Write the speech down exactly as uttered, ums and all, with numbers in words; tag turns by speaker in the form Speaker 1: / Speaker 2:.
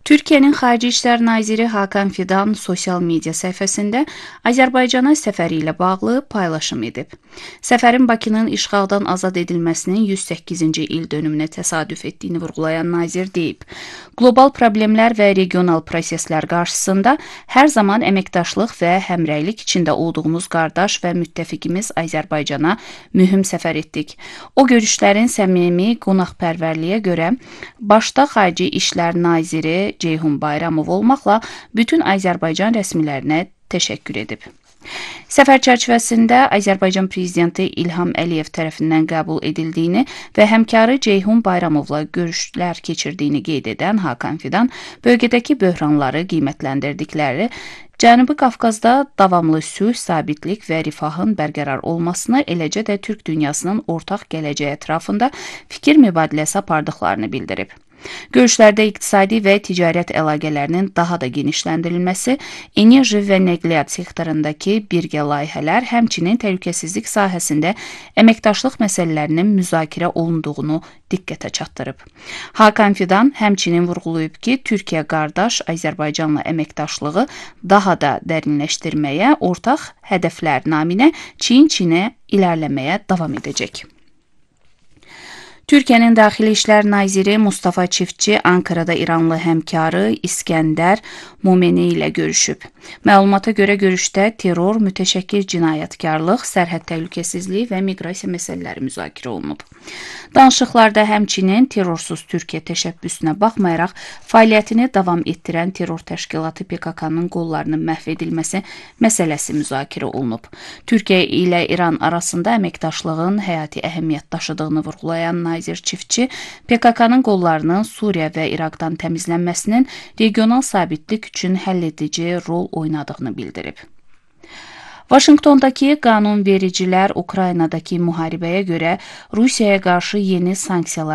Speaker 1: Türkiyənin Xarici İşlər Naziri Hakan Fidan sosial media səhifəsində Azərbaycana səfəri ilə bağlı paylaşım edib. Səfərin Bakının işğaldan azad edilməsinin yüz səkkizinci il dönümünə təsadüf etdiyini vurğulayan nazir deyib. Qlobal problemlər və regional proseslər qarşısında hər zaman əməkdaşlıq və həmrəylik içində olduğumuz qardaş və müttəfiqimiz Azərbaycana mühüm səfər etdik. O görüşlərin səmimi qonaqpərvərliyə görə başda Xarici İşlər Naziri Ceyhun Bayramov olmaqla bütün Azərbaycan rəsmilərinə təşəkkür edib. Səfər çərçivəsində Azərbaycan Prezidenti İlham Əliyev tərəfindən qəbul edildiyini və həmkarı Ceyhun Bayramovla görüşlər keçirdiyini qeyd edən Hakan Fidan, bölgədəki böhranları qiymətləndirdikləri, Cənubi Qafqazda davamlı sülh, sabitlik və rifahın bərqərar olmasını, eləcə də Türk dünyasının ortaq gələcəyi ətrafında fikir mübadiləsi apardıqlarını bildirib. Görüşlərdə iqtisadi və ticarət əlaqələrinin daha da genişləndirilməsi, enerji və nəqliyyat sektorundakı birgə layihələr, həmçinin təhlükəsizlik sahəsində əməkdaşlıq məsələlərinin müzakirə olunduğunu diqqətə çatdırıb. Hakan Fidan həmçinin vurğulayıb ki, Türkiyə qardaş Azərbaycanla əməkdaşlığı daha da dərinləşdirməyə, ortaq hədəflər naminə çiyin-çinə irəliləməyə davam edəcək. Türkiyənin Daxili İşlər Naziri Mustafa Çiftçi Ankarada İranlı həmkarı İskəndər Momeni ilə görüşüb. Məlumata görə görüşdə terror, mütəşəkkil cinayətkarlıq, sərhəd təhlükəsizliyi və miqrasiya məsələləri müzakirə olunub. Danışıqlarda həmçinin terrorsuz Türkiyə təşəbbüsünə baxmayaraq fəaliyyətini davam etdirən terror təşkilatı P K K-nın qollarının məhv edilməsi məsələsi müzakirə olunub. Türkiyə ilə İran arasında əməkdaşlığın həyati əhəmiyyət daşıdığını vurğulayan nazir Çiftçi, P K K-nın qollarının Suriya və İraqdan təmizlənməsinin regional sabitlik üçün həlledici rol oynadığını bildirib. Vaşinqtondakı qanunvericilər Ukraynadakı müharibəyə görə Rusiyaya qarşı yeni sanksiyalar